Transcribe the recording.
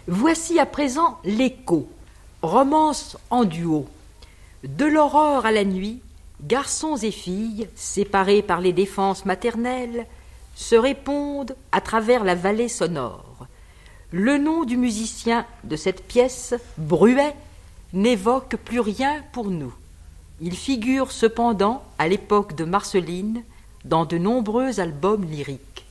Voici à présent l'écho, romance en duo. De l'aurore à la nuit, garçons et filles, séparés par les défenses maternelles, se répondent à travers la vallée sonore. Le nom du musicien de cette pièce, Bruet, n'évoque plus rien pour nous. Il figure cependant, à l'époque de Marceline, dans de nombreux albums lyriques.